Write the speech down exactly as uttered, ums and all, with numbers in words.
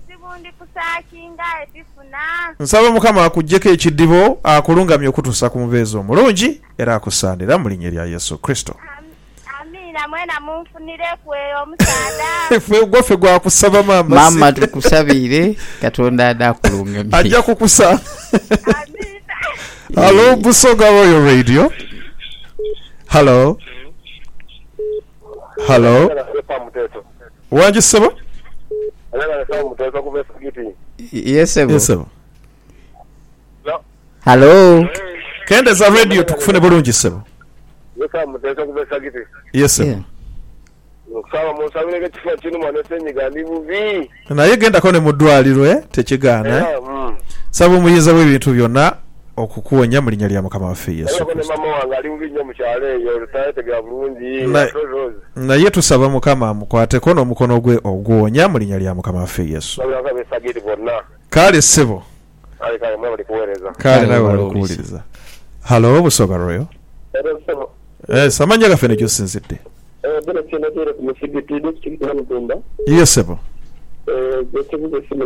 sibundi kusakinga ebifuna. Nsaba Mukama akuggyeko ekiddibo akulungamye okutuusa ku mubeezi omulungi era akusaanira mu linnya lya Yesu Kristo. Amina mwena munfunire kwe omusaada. Fwe gwofe gwa kusaba mama. Mama tukusabire Katonda adakulungamye. Ajja kukusa. Amina. Hello Busoga Royal Radio. Hello. Hello. Wanji sebo? Yes sebo. Yes sebo. Hello. Kende za radio tukufune bulungi sebo. Yes sebo. Naye genda kone mu ddwaliro eh tekigana. Sabo muyiza w'ebintu byonna okukuwonya mu linnya lya Mukama waffe Yesu Kristo. Naye tusaba Mukama amukwateko n'omukono gwe ogwonya mu linnya lya Mukama waffe Yesu. Kale sebo. Kale nawe walikuwuliriza. Hello Busoga Royal. Eh samanya gafene gyo sinzidde. Eh bino kino kire ku musibiti district ya Mutunda. Yes sebo. Eh bese bese